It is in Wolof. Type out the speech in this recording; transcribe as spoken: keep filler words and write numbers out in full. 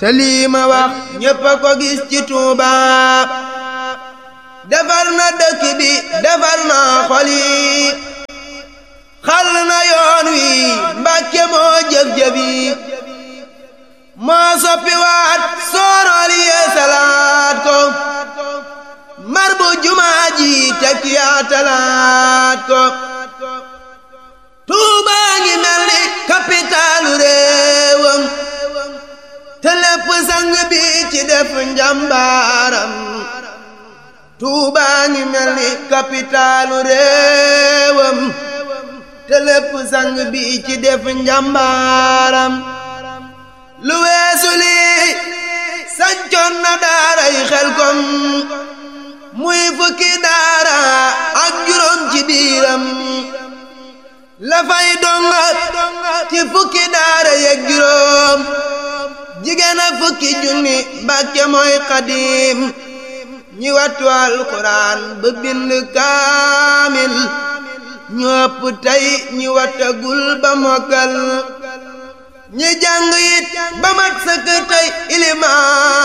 te lii ma wax ñépp a ko gis ci Tuuba defar na dëkk bi defar na xol yi xal na yoon wi Mbàkke moo jëf-jëf yi moo soppi waat soorool yee salaat ko mar bu jumaa ji tekki yaatalaat ko Tuuba ngi mel ni kapitaalu réewam te lépp sang bi ci def njàmbaaram Tuuba ngi mel ni kapitaalu réewam te lépp sang bi ci def njàmbaaram lu weesu lii sancoon na daaray Xelkom muy fukki daara ak juróom ci biiram la fay donga ci fukki daara yeeg juróom jigéen a fukki junni Mbàkke mooy Xaadim ñi wattu Alxuraan ba bind kaamil ñu ëpp tey ñi wattagul ba mokkal ñi jàng it ba mat sëkk tey ilimaan